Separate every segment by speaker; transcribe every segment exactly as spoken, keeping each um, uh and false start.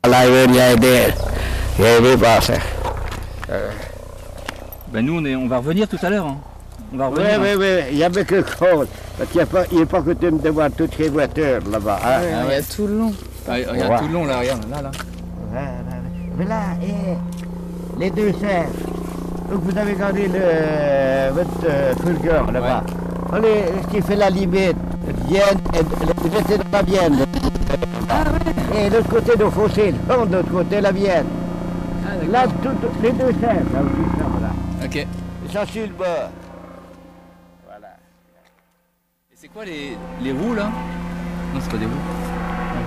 Speaker 1: driver, il y a des... Il y a des passes. Euh.
Speaker 2: Ben nous, on, est, on va revenir tout à l'heure. Hein. On va
Speaker 1: Oui,
Speaker 2: revenir.
Speaker 1: oui, oui, il y avait quelque chose. Parce qu'il n'est pas, pas coutume de voir toutes les voitures là-bas. Hein.
Speaker 3: Ouais,
Speaker 2: Ah
Speaker 3: il y
Speaker 2: ouais.
Speaker 3: a tout le long.
Speaker 2: Ah, regarde
Speaker 1: Ouais.
Speaker 2: tout le long là, regarde, là, là.
Speaker 1: Ouais, ouais, ouais. Mais là, eh, les deux serres. Donc vous avez gardé le, votre euh, fourgon là-bas. On est, ce qui fait la limite, Vienne, vous êtes dans la Vienne.
Speaker 3: Ah ouais.
Speaker 1: Et l'autre côté de fossé, de l'autre côté la Vienne.
Speaker 3: Ah, d'accord.
Speaker 1: Là, tout, les deux serres, là aussi, ça, voilà.
Speaker 2: Ok. Et
Speaker 1: Et ça sur le bas. Voilà.
Speaker 2: c'est quoi les, les roues là? Non, c'est pas des roues. Non.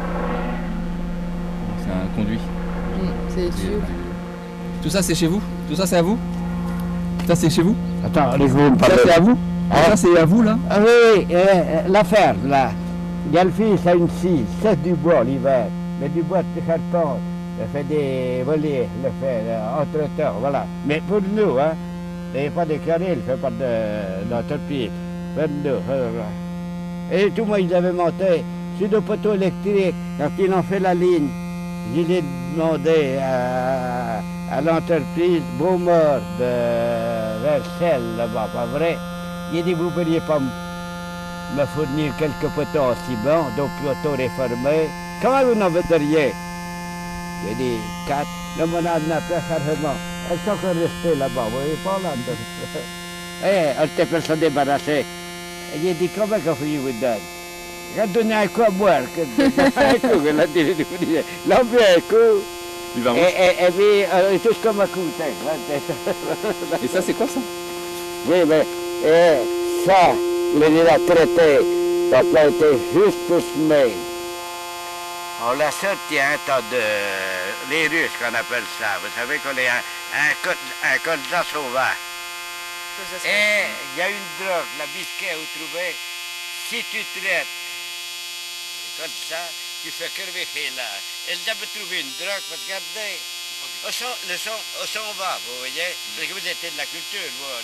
Speaker 2: C'est un conduit.
Speaker 3: Mm, C'est les tuyaux.
Speaker 2: Tout ça, c'est chez vous? Tout ça, c'est à vous? Ça, c'est chez vous?
Speaker 1: Attends, allez, vous me
Speaker 2: Ça,
Speaker 1: parlez.
Speaker 2: c'est à vous?
Speaker 1: Hein?
Speaker 2: Ça, c'est à vous là?
Speaker 1: Ah oui, oui, euh, euh, la ferme, là. Il y a le fils à une scie, c'est du bois l'hiver, mais du bois de carton. Il fait des volets, il fait euh, entre-temps, voilà. Mais pour nous, hein, il n'y a pas de carré, il ne fait pas de- d'entreprise. Pour nous, voilà. Et tout moi, ils avaient monté sur le poteau électrique, quand ils ont fait la ligne. Je l'ai demandé à, à l'entreprise Beaumort de Versailles, là-bas, pas vrai? Il a dit, vous ne pourriez pas me me fournir quelques poteaux en ciment, donc poteaux réformés. Comment vous n'en avez rien? J'ai dit, quatre. Le monade n'a pas carrément. Elles sont encore restées là-bas, vous voyez pas là? Eh, elles étaient pour se débarrasser. Et j'ai dit, comment qu'on fait vous donne? J'ai donné un coup à boire. Un coup, elle a dit, l'on veut un coup.
Speaker 2: Du vin
Speaker 1: Et,
Speaker 2: rouge.
Speaker 1: et, et puis, euh, tout comme un coup.
Speaker 2: Et ça, c'est quoi ça?
Speaker 1: Oui, mais eh, ça, il est traité. Ça a été juste pour semer. On l'a sorti un tas de... les Russes qu'on appelle ça. Vous savez qu'on est un, un, col, un colza sauvage. Et il y a une drogue, la bisquette, vous trouvez, si tu traites comme ça, tu fais crever là. Elle a trouvé une drogue, parce que regardez, au son, le son, au son va, vous voyez, parce que vous êtes de la culture, vous.